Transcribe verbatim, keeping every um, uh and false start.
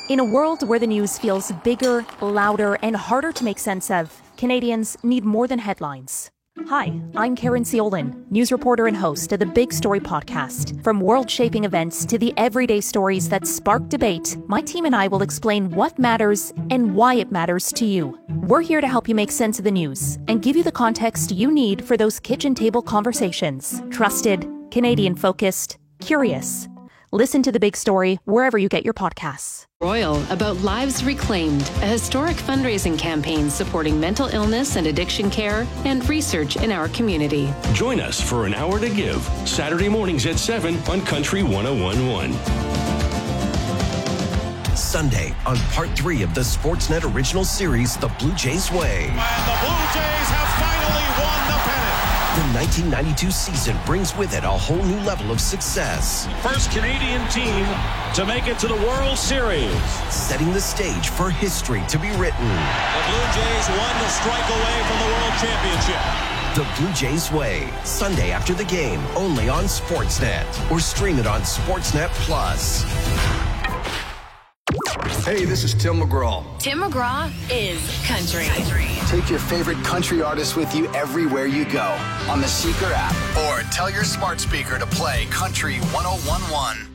In a world where the news feels bigger, louder, and harder to make sense of, Canadians need more than headlines. Hi, I'm Karen Ciolin, news reporter and host of the Big Story podcast. From world-shaping events to the everyday stories that spark debate, my team and I will explain what matters and why it matters to you. We're here to help you make sense of the news and give you the context you need for those kitchen table conversations. Trusted, Canadian-focused, curious. Listen to The Big Story wherever you get your podcasts. Royal about Lives Reclaimed, a historic fundraising campaign supporting mental illness and addiction care and research in our community. Join us for An Hour to Give, Saturday mornings at seven on Country one oh one point one. Sunday on part three of the Sportsnet original series, The Blue Jays Way. And the Blue Jays have finally won the pennant. The nineteen ninety-two season brings with it a whole new level of success. First Canadian team to make it to the World Series. Setting the stage for history to be written. The Blue Jays one to strike away from the World Championship. The Blue Jays Way, Sunday after the game, only on Sportsnet. Or stream it on Sportsnet Plus. Hey, this is Tim McGraw. Tim McGraw is country. country. Take your favorite country artist with you everywhere you go on the Seeker app. Or tell your smart speaker to play Country one oh one point one.